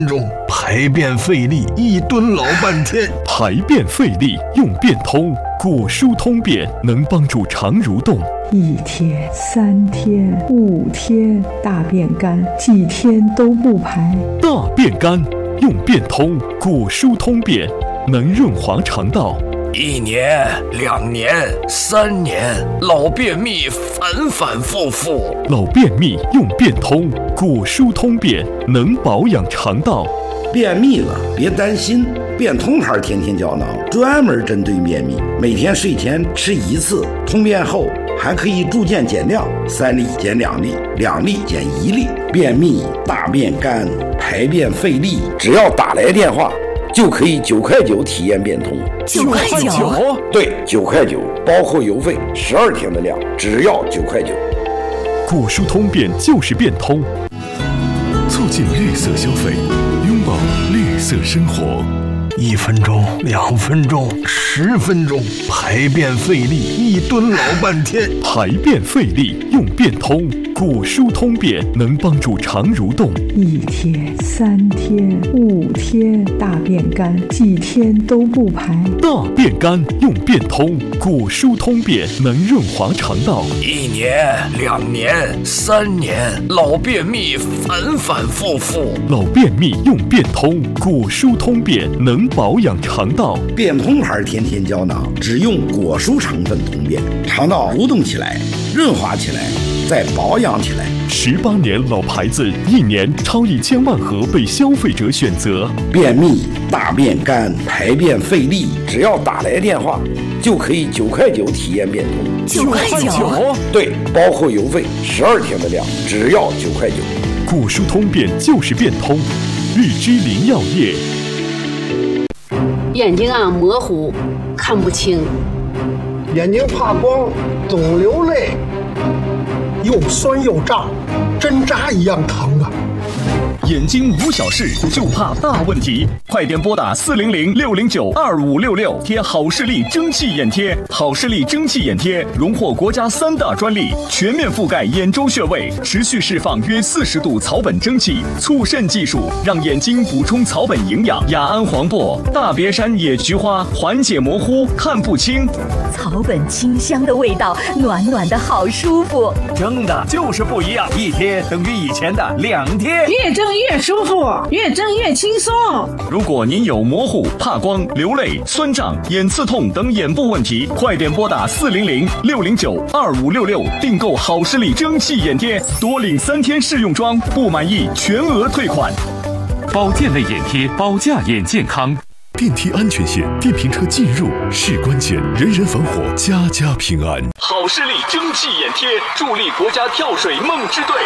中排便费力，一蹲老半天。 排便费力用便通，果蔬通便能帮助肠蠕动。 1天、3天、5天，大便干，几天都不排。 大便干用便通，果蔬通便能润滑肠道。 1年、2年、3年，老便秘反反复复。 老便秘用便通，果蔬通便能保养肠道。 便秘了别担心，便通牌天天胶囊专门针对便秘，每天睡前吃1次，通便后还可以逐渐减量，3粒减2粒，2粒减1粒。便秘、大便干、排便费力，只要打来电话就可以9块9体验便通。 9块9？ 对，9块9，包括邮费，12天的量，只要9块9。 果蔬通便就是便通， 促进绿色消费，拥抱绿色生活。 1分钟、2分钟、10分钟，排便费力，一蹲老半天。 排便费力用便通，果蔬通便能帮助肠蠕动。 1天、3天、5天，大便干，几天都不排。 大便干用便通，果蔬通便能润滑肠道。 1年、2年、3年，老便秘反反复复。 老便秘用便通，果蔬通便能保养肠道。 便通牌天天胶囊只用果蔬成分通便，肠道蠕动起来，润滑起来，再保养起来。 18年老牌子，1年超1000万盒被消费者选择。 便秘、大便干、排便费力，只要打来电话就可以9块9体验便通。 9块9？ 对，包括邮费，12天的量，只要9块9。 果蔬通便就是便通，日之林药业。 眼睛模糊，看不清。 眼睛怕光，总流泪，又酸又胀，针扎一样疼啊！ 眼睛无小事，就怕大问题。快点拨打400-609-2566，贴好视力蒸汽眼贴。好视力蒸汽眼贴荣获国家3大专利，全面覆盖眼周穴位，持续释放约40度草本蒸汽，促渗技术让眼睛补充草本营养。雅安黄柏、大别山野菊花缓解模糊看不清。 草本清香的味道，暖暖的好舒服。 蒸的就是不一样，1贴等于以前的2贴。 越蒸越舒服，越蒸越轻松。 如果您有模糊、怕光、流泪、酸胀、眼刺痛等眼部问题，快点拨打400-609-2566，订购好视力蒸汽眼贴，多领3天试用装，不满意全额退款。 保健类眼贴，保驾眼健康。 电梯安全线，电瓶车进入是关键，人人防火，家家平安。 好视力蒸汽眼贴，助力国家跳水梦之队。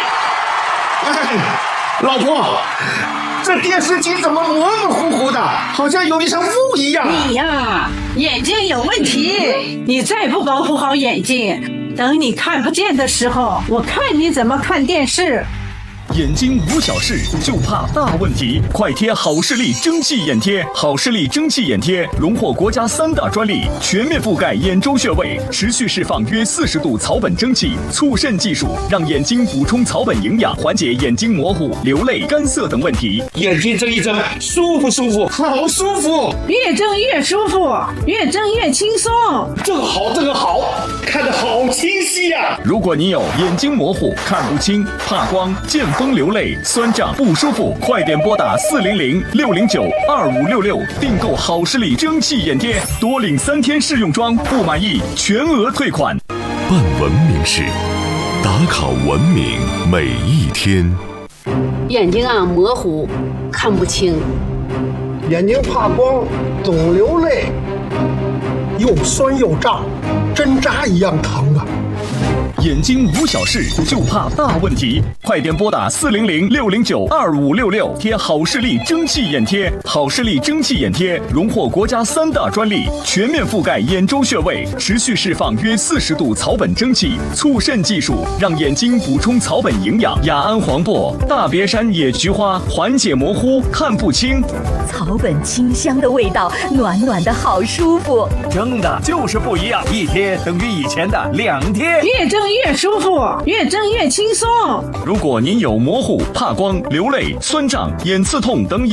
老婆，这电视机怎么模模糊糊的，好像有一层雾一样。 你呀，眼睛有问题，你再不保护好眼睛，等你看不见的时候，我看你怎么看电视。 眼睛无小事，就怕大问题。快贴好视力蒸汽眼贴。好视力蒸汽眼贴荣获国家3大专利，全面覆盖眼周穴位，持续释放约40度草本蒸汽，促渗技术让眼睛补充草本营养，缓解眼睛模糊、流泪、干涩等问题。 眼睛睁一睁，舒服舒服，好舒服。 越睁越舒服，越睁越轻松。 这个好，这个好，看得好清晰呀！ 如果你有眼睛模糊、看不清、怕光、见风流泪、酸胀不舒服，快点拨打400-609-2566，订购好视力蒸汽眼贴，多领3天试用装，不满意全额退款。 办文明事，打卡文明每一天。 眼睛模糊，看不清。 眼睛怕光，总流泪，又酸又胀，针扎一样疼啊！ 眼睛无小事，就怕大问题。快点拨打400-609-2566，贴好视力蒸汽眼贴。好视力蒸汽眼贴荣获国家3大专利，全面覆盖眼周穴位，持续释放约40度草本蒸汽，促渗技术让眼睛补充草本营养。雅安黄柏、大别山野菊花缓解模糊看不清。 草本清香的味道，暖暖的好舒服。 蒸的就是不一样，1贴等于以前的2贴。 越蒸越舒服，越蒸越轻松。 如果您有模糊、怕光、流泪、酸胀、眼刺痛等